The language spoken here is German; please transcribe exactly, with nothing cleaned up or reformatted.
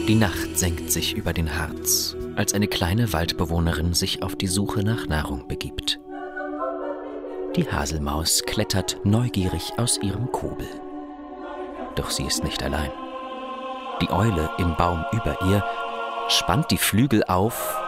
Die Nacht senkt sich über den Harz, als eine kleine Waldbewohnerin sich auf die Suche nach Nahrung begibt. Die Haselmaus klettert neugierig aus ihrem Kobel. Doch sie ist nicht allein. Die Eule im Baum über ihr spannt die Flügel auf